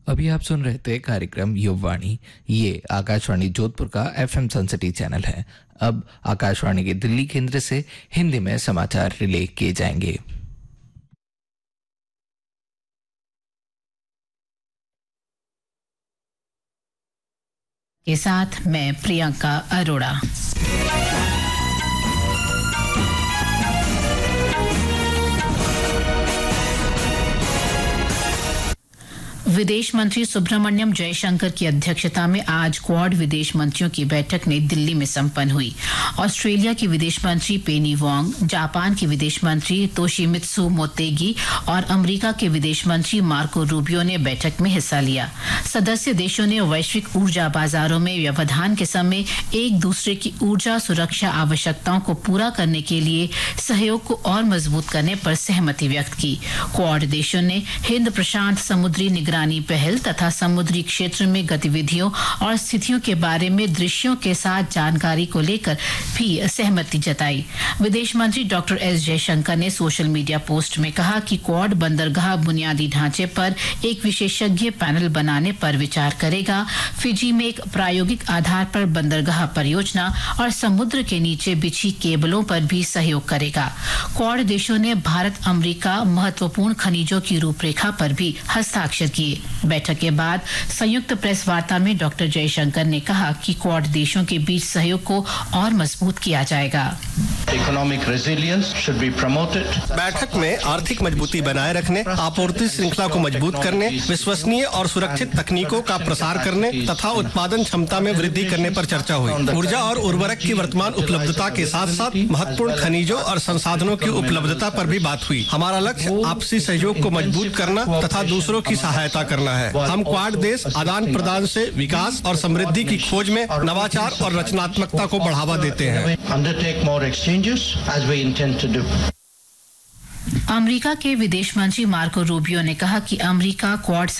अभी आप सुन रहे थे कार्यक्रम युववाणी। ये आकाशवाणी जोधपुर का एफएम सनसिटी चैनल है। अब आकाशवाणी के दिल्ली केंद्र से हिंदी में समाचार रिले किए जाएंगे। के साथ मैं प्रियंका अरोड़ा। विदेश मंत्री सुब्रमण्यम जयशंकर की अध्यक्षता में आज क्वाड विदेश मंत्रियों की बैठक नई दिल्ली में संपन्न हुई। ऑस्ट्रेलिया की विदेश मंत्री पेनी वोंग, जापान के विदेश मंत्री तोशिमित्सु मोतेगी और अमेरिका के विदेश मंत्री मार्को रूबियो ने बैठक में हिस्सा लिया। सदस्य देशों ने वैश्विक ऊर्जा बाजारों में व्यवधान के समय एक दूसरे की ऊर्जा सुरक्षा आवश्यकताओं को पूरा करने के लिए सहयोग को और मजबूत करने पर सहमति व्यक्त की। क्वाड देशों ने हिंद प्रशांत समुद्री निगरानी पहल तथा समुद्री क्षेत्र में गतिविधियों और स्थितियों के बारे में दृश्यों के साथ जानकारी को लेकर भी सहमति जताई। विदेश मंत्री डॉक्टर एस जयशंकर ने सोशल मीडिया पोस्ट में कहा कि क्वाड बंदरगाह बुनियादी ढांचे पर एक विशेषज्ञ पैनल बनाने पर विचार करेगा। फिजी में एक प्रायोगिक आधार पर बंदरगाह परियोजना और समुद्र के नीचे बिछी केबलों पर भी सहयोग करेगा। क्वाड देशों ने भारत अमेरिका महत्वपूर्ण खनिजों की रूपरेखा पर भी हस्ताक्षर किए। बैठक के बाद संयुक्त प्रेस वार्ता में डॉक्टर जयशंकर ने कहा कि क्वाड देशों के बीच सहयोग को और मजबूत किया जाएगा। Economic resilience should be promoted. बैठक में आर्थिक मजबूती बनाए रखने, आपूर्ति श्रृंखला को मजबूत करने, विश्वसनीय और सुरक्षित तकनीकों का प्रसार करने तथा उत्पादन क्षमता में वृद्धि करने पर चर्चा हुई। ऊर्जा और उर्वरक की वर्तमान उपलब्धता के साथ साथ महत्वपूर्ण खनिजों और संसाधनों की उपलब्धता पर भी बात हुई। हमारा लक्ष्य आपसी सहयोग को मजबूत करना तथा दूसरों की सहायता करना है। हम क्वाड देश आदान प्रदान से विकास और समृद्धि की खोज में नवाचार और रचनात्मकता को बढ़ावा देते हैं। अमेरिका के विदेश मंत्री मार्को रूबियो ने कहा कि अमेरिका क्वाड